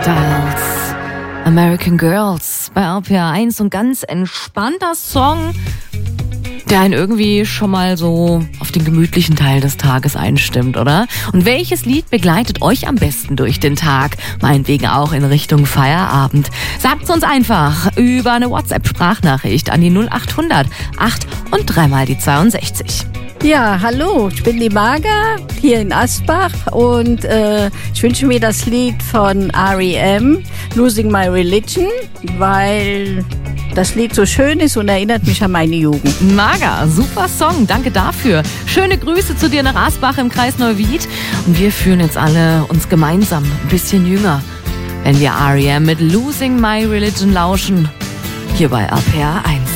Styles, American Girls bei RPR 1. Und ganz entspannter Song, der einen irgendwie schon mal so auf den gemütlichen Teil des Tages einstimmt, oder? Und welches Lied begleitet euch am besten durch den Tag? Meinetwegen auch in Richtung Feierabend. Sagt's uns einfach über eine WhatsApp-Sprachnachricht an die 0800 8 und 3 mal die 62. Ja, hallo, ich bin die Marga hier in Asbach und ich wünsche mir das Lied von R.E.M., Losing My Religion, weil das Lied so schön ist und erinnert mich an meine Jugend. Marga, super Song, danke dafür. Schöne Grüße zu dir nach Asbach im Kreis Neuwied. Und wir fühlen jetzt alle uns gemeinsam ein bisschen jünger, wenn wir R.E.M. mit Losing My Religion lauschen, hier bei RPR 1.